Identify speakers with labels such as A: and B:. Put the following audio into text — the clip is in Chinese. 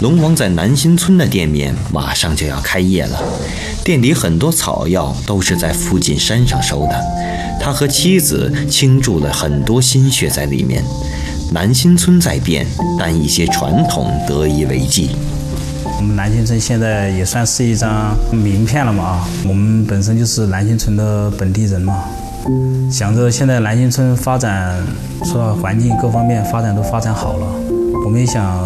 A: 龙王在南新村的店面马上就要开业了，店里很多草药都是在附近山上收的，他和妻子倾注了很多心血在里面。南新村在变，但一些传统得以为继。
B: 我们南新村现在也算是一张名片了嘛我们本身就是南新村的本地人嘛，想着现在南新村发展，除了环境各方面发展都发展好了，我们也想